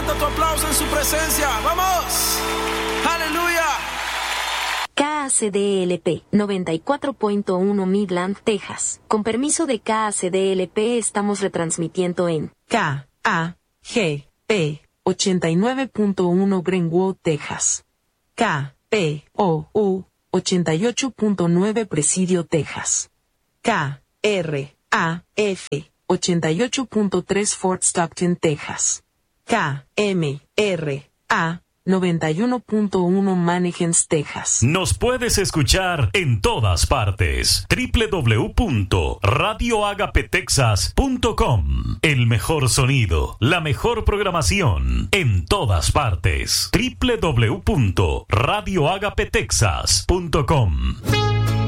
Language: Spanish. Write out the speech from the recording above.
levanta tu aplauso en su presencia. ¡Vamos! ¡Aleluya! KACDLP 94.1 Midland, Texas. Con permiso de KACDLP estamos retransmitiendo en KAGP 89.1 Greenwood, Texas. KPOU 88.9 Presidio, Texas. KRAF 88.3 Fort Stockton, Texas. KMRA 91.1 Mannequins, Texas. Nos puedes escuchar en todas partes. www.radioagapetexas.com. El mejor sonido, la mejor programación en todas partes. www.radioagapetexas.com.